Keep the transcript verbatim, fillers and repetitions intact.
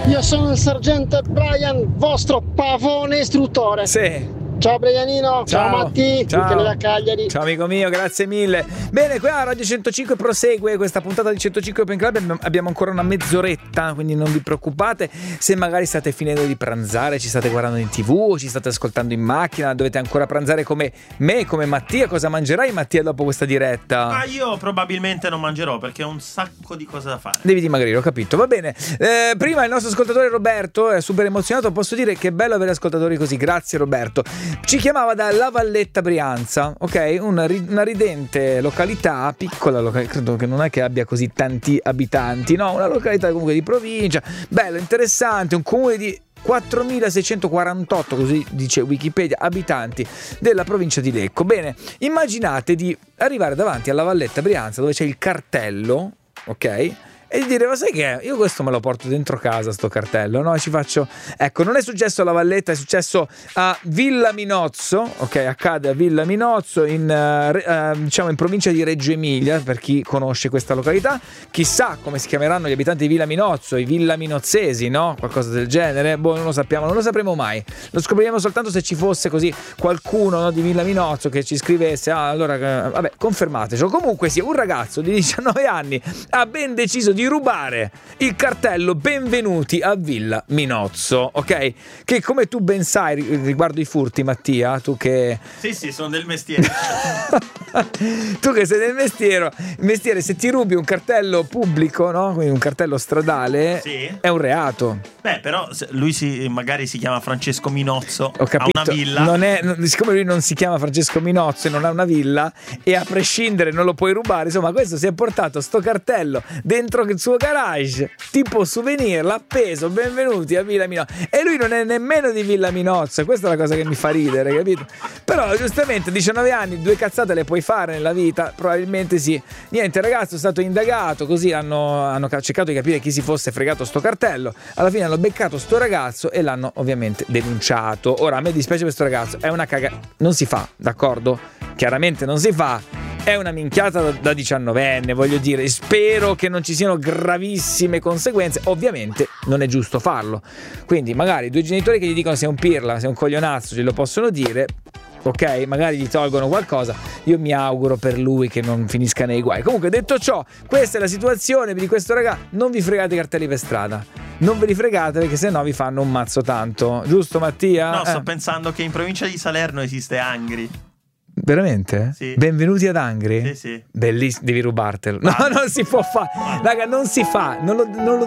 Io sono il sergente Brian, vostro pavone istruttore. Sì. Ciao Brianino, ciao, ciao Matti, ciao. Michele da Cagliari. Ciao amico mio, grazie mille. Bene, qui a Radio centocinque prosegue questa puntata di centocinque Open Club. Abbiamo ancora una mezz'oretta, quindi non vi preoccupate se magari state finendo di pranzare, ci state guardando in tv o ci state ascoltando in macchina, dovete ancora pranzare come me, come Mattia. Cosa mangerai, Mattia, dopo questa diretta? Ma io probabilmente non mangerò perché ho un sacco di cose da fare. Devi dimagrire, ho capito, va bene. Eh, prima il nostro ascoltatore Roberto è super emozionato, posso dire che è bello avere ascoltatori così, grazie Roberto. Ci chiamava da La Valletta Brianza, ok? Una, una ridente località, piccola località, credo che non è che abbia così tanti abitanti, no? Una località comunque di provincia, bello, interessante, un comune di quattromilaseicentoquarantotto, così dice Wikipedia, abitanti della provincia di Lecco. Bene, immaginate di arrivare davanti alla Valletta Brianza dove c'è il cartello, ok? E di dire, ma sai che io questo me lo porto dentro casa sto cartello, no? Ci faccio, ecco, non è successo alla Valletta, è successo a Villa Minozzo, ok? Accade a Villa Minozzo in, uh, uh, diciamo in provincia di Reggio Emilia, per chi conosce questa località. Chissà come si chiameranno gli abitanti di Villa Minozzo, i villamiноzzesi, no? Qualcosa del genere, boh, non lo sappiamo, non lo sapremo mai, lo scopriremo soltanto se ci fosse così qualcuno, no, di Villa Minozzo che ci scrivesse. Ah, allora, vabbè, confermatecelo. Comunque sì, un ragazzo di diciannove anni ha ben deciso di rubare il cartello benvenuti a Villa Minozzo, ok? Che come tu ben sai riguardo i furti, Mattia, tu che sì sì sono del mestiere tu che sei del mestiere mestiere se ti rubi un cartello pubblico, no? Quindi un cartello stradale, sì, è un reato. Beh, però lui si, magari si chiama Francesco Minozzo, ho capito, ha una villa, non è, siccome lui non si chiama Francesco Minozzo e non ha una villa e a prescindere non lo puoi rubare, insomma questo si è portato sto cartello dentro il suo garage tipo souvenir, l'ha appeso, benvenuti a Villa Minozzo, e lui non è nemmeno di Villa Minozzo. Questa è la cosa che mi fa ridere, capito? Però giustamente diciannove anni, due cazzate le puoi fare nella vita, probabilmente sì. Niente, il ragazzo è stato indagato, così hanno, hanno cercato di capire chi si fosse fregato sto cartello, alla fine hanno beccato sto ragazzo e l'hanno ovviamente denunciato. Ora a me dispiace per sto ragazzo, è una caga, non si fa, d'accordo? Chiaramente non si fa, è una minchiata da, da diciannovenne, voglio dire, spero che non ci siano gravissime conseguenze, ovviamente non è giusto farlo, quindi magari due genitori che gli dicono sei un pirla, sei un coglionazzo, glielo possono dire, ok, magari gli tolgono qualcosa, io mi auguro per lui che non finisca nei guai. Comunque, detto ciò, questa è la situazione di questo ragazzo, non vi fregate i cartelli per strada, non ve li fregate perché sennò vi fanno un mazzo tanto, giusto Mattia? No, sto eh. pensando che in provincia di Salerno esiste Angri. Veramente? Sì. Benvenuti ad Angri? Sì, sì. Bellissimo, devi rubartelo. No, non si può fare. Raga, non si fa. Non lo, non lo